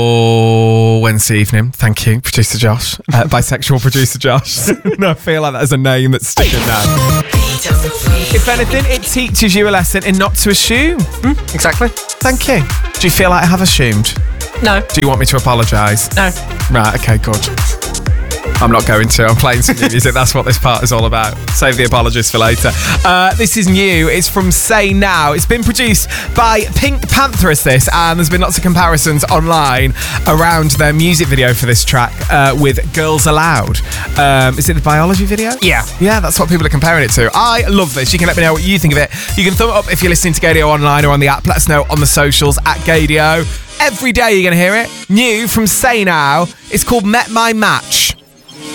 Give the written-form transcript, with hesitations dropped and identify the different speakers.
Speaker 1: Wednesday evening. Thank you, producer Josh. Bisexual producer Josh. No, I feel like that is a name that's sticking now. If anything, it teaches you a lesson in not to assume.
Speaker 2: Exactly.
Speaker 1: Thank you. Do you feel like I have assumed?
Speaker 2: No.
Speaker 1: Do you want me to apologise?
Speaker 2: No.
Speaker 1: Right, okay, good. I'm not going to. I'm playing some new music. That's what this part is all about. Save the apologies for later. This is new. It's from Say Now. It's been produced by Pink Pantheress, this, and there's been lots of comparisons online around their music video for this track with Girls Aloud. Is it the biology video?
Speaker 2: Yeah.
Speaker 1: Yeah, that's what people are comparing it to. I love this. You can let me know what you think of it. You can thumb it up if you're listening to Gaydio online or on the app. Let us know on the socials at Gaydio. Every day you're going to hear it. New from Say Now. It's called Met My Match.